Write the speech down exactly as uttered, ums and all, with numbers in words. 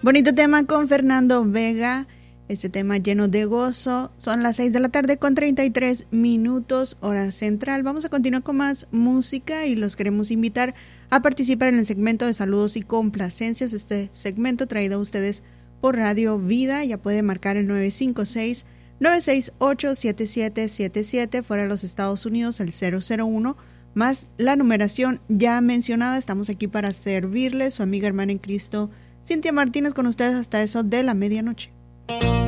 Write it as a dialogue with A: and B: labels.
A: Bonito tema con Fernando Vega, este tema lleno de gozo. Son las seis de la tarde con treinta y tres minutos, hora central. Vamos a continuar con más música y los queremos invitar a participar en el segmento de saludos y complacencias. Este segmento traído a ustedes por Radio Vida. Ya puede marcar el nueve cinco seis, nueve seis ocho, siete siete siete siete, fuera de los Estados Unidos el cero cero uno, más la numeración ya mencionada. Estamos aquí para servirles, su amiga hermana en Cristo, Cintia Martínez, con ustedes hasta eso de la medianoche.